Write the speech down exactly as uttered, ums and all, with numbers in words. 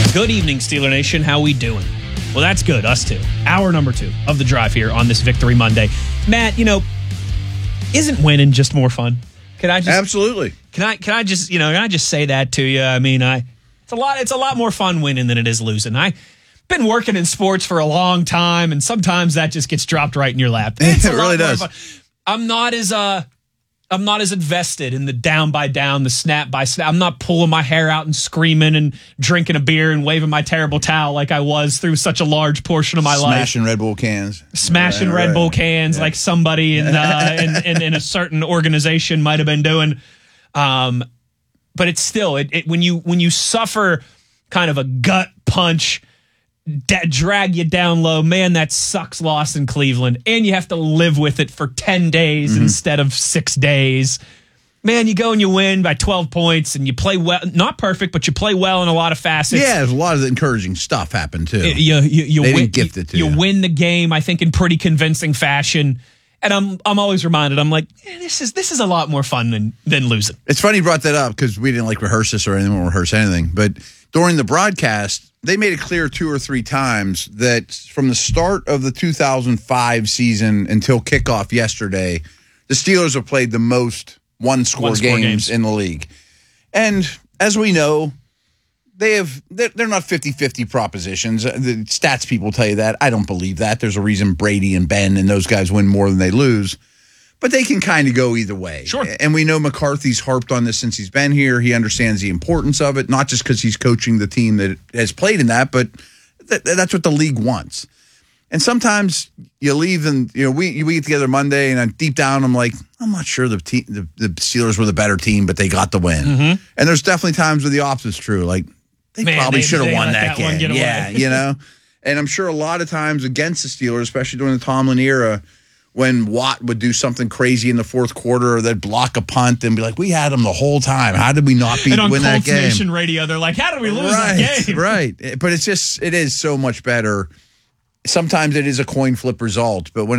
Good evening, Steeler Nation. How we doing? Well, that's good. Us too. Hour number two of the drive here on this Victory Monday. Matt, you know, isn't winning just more fun? Can I just Absolutely. Can I can I just, you know, can I just say that to you? I mean, I it's a lot it's a lot more fun winning than it is losing. I've been working in sports for a long time, and sometimes that just gets dropped right in your lap. It's It a lot really more does. fun. I'm not as uh I'm not as invested in the down by down, the snap by snap. I'm not pulling my hair out and screaming and drinking a beer and waving my terrible towel like I was through such a large portion of my life. Smashing Red Bull cans. Smashing Right, Red right. Bull cans Yeah. like somebody in, uh, in, in in a certain organization might have been doing. Um, but it's still it, it when you when you suffer kind of a gut punch. Da- drag you down low, man, that sucks loss in Cleveland, and you have to live with it for ten days Mm-hmm. instead of six days. Man, you go and you win by twelve points, and you play well, not perfect, but you play well in a lot of facets. Yeah, there's a lot of encouraging stuff happened too. You, you, you They win, didn't gift it to you. you. win the game, I think, in pretty convincing fashion. And I'm I'm always reminded, I'm like, eh, this is this is a lot more fun than than losing. It's funny you brought that up because we didn't like rehearse this or anything, we won't rehearse anything. But during the broadcast, they made it clear two or three times that from the start of the two thousand five season until kickoff yesterday, the Steelers have played the most one-score, One-score games, games. in the league. And as we know, they have they're, they're not fifty-fifty propositions. Uh, The stats people tell you that. I don't believe that. There's a reason Brady and Ben and those guys win more than they lose. But they can kind of go either way. Sure. And we know McCarthy's harped on this since he's been here. He understands the importance of it, not just because he's coaching the team that has played in that, but th- that's what the league wants. And sometimes you leave and, you know, we we get together Monday, and I'm deep down, I'm like, I'm not sure the, te- the, the Steelers were the better team, but they got the win. Mm-hmm. And there's definitely times where the opposite's true. Like, they Man, probably they- should have they won let that, that one game. get away. Yeah, you know? And I'm sure a lot of times against the Steelers, especially during the Tomlin era, when Watt would do something crazy in the fourth quarter, or they'd block a punt and be like, we had him the whole time. How did we not beat And on win that Colts game? Nation radio, they're like, how did we lose right, that game? right. But it's just, it is so much better. Sometimes it is a coin flip result, but when